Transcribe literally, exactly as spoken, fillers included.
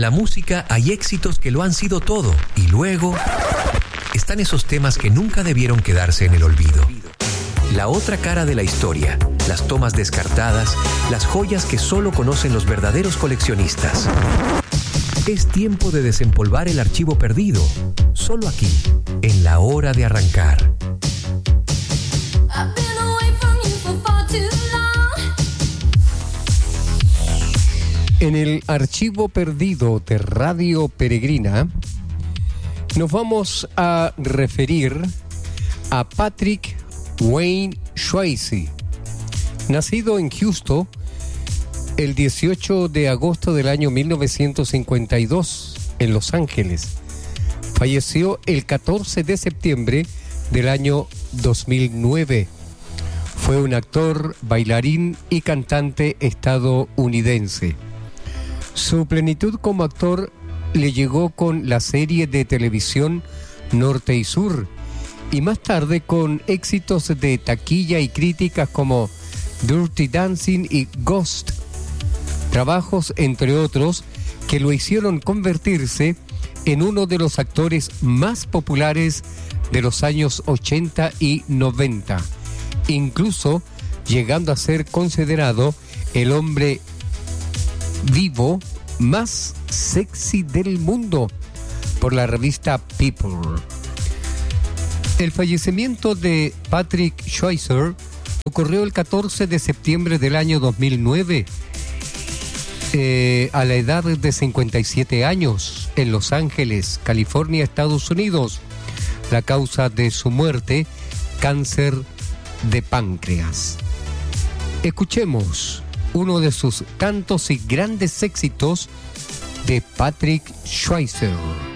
la música hay éxitos que lo han sido todo y luego están esos temas que nunca debieron quedarse en el olvido. La otra cara de la historia, las tomas descartadas, las joyas que solo conocen los verdaderos coleccionistas. Es tiempo de desempolvar el archivo perdido, solo aquí, en La Hora de Arrancar. En el archivo perdido de Radio Peregrina, nos vamos a referir a Patrick Wayne Swayze, nacido en Houston el dieciocho de agosto del año mil novecientos cincuenta y dos en Los Ángeles. Falleció el catorce de septiembre del año dos mil nueve. Fue un actor, bailarín y cantante estadounidense. Su plenitud como actor le llegó con la serie de televisión Norte y Sur, y más tarde con éxitos de taquilla y críticas como Dirty Dancing y Ghost, trabajos entre otros que lo hicieron convertirse en uno de los actores más populares de los años ochenta y noventa, incluso llegando a ser considerado el hombre vivo más sexy del mundo por la revista People. El fallecimiento de Patrick Swayze ocurrió el catorce de septiembre del año dos mil nueve, eh, a la edad de cincuenta y siete años, en Los Ángeles, California, Estados Unidos. La causa de su muerte, cáncer de páncreas. Escuchemos uno de sus tantos y grandes éxitos de Patrick Swayze.